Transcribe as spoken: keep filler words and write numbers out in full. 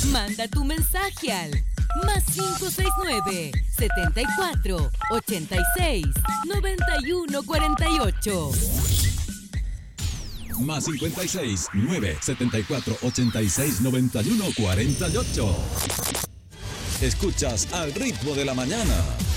Manda tu mensaje al más cinco seis nueve, setenta y cuatro, ochenta y seis, noventa y uno cuarenta y ocho. Más cincuenta y seis, nueve, setenta y cuatro, ochenta y seis, noventa y uno cuarenta y ocho. Escuchas Al Ritmo de la Mañana.